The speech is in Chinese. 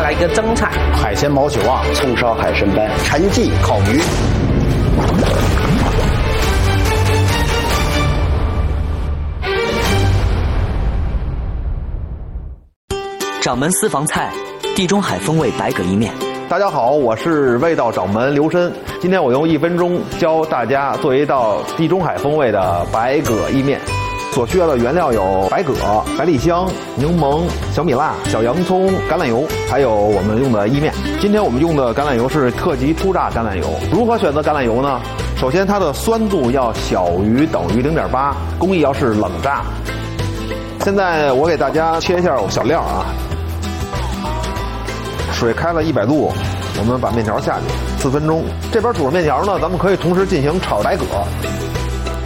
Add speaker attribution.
Speaker 1: 来一个蒸菜，
Speaker 2: 海鲜毛血旺、
Speaker 3: 葱烧海参斑、
Speaker 2: 陈记烤鱼。
Speaker 4: 掌门私房菜，地中海风味白蛤意面。
Speaker 5: 大家好，我是味道掌门刘申。今天我用1分钟教大家做一道地中海风味的白蛤意面。所需要的原料有白蛤、百里香、柠檬、小米辣、小洋葱、橄榄油，还有我们用的意面。今天我们用的橄榄油是特级初榨橄榄油。如何选择橄榄油呢？首先它的酸度要小于等于 0.8， 工艺要是冷榨。现在我给大家切一下小料啊。水开了100度，我们把面条下去，4分钟。这边煮着面条呢，咱们可以同时进行炒白蛤。